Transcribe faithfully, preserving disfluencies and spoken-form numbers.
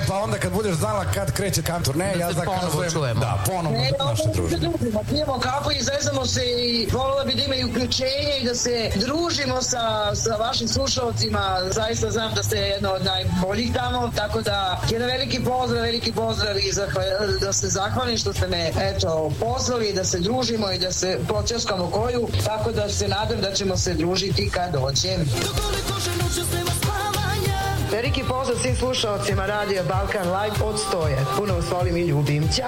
pa onda kad budeš znala kad kreće kantor, ne, ja zakazujem. Da, ponovo naše druženje. Pijemo kafu i zezamo se i volila bi da ima i uključenje i da se družimo sa, sa vašim slušalcima. Zaista znam da ste jedno od najboljih tamo, tako da jedan veliki pozdrav, veliki pozdrav i zahval, da se zahvalim što ste me eto, pozvali, da se družimo i da se počeskamo koju, tako da se nadam da ćemo se družiti kad dođem. Veliki pozdrav svim slušalcima Radija Balkan Live od Stoje. Puno vas volim i ljubim. Ćao!